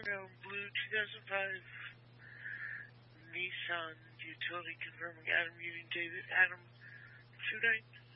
Blue 2005 Nissan utility confirming Adam Union David Adam 29.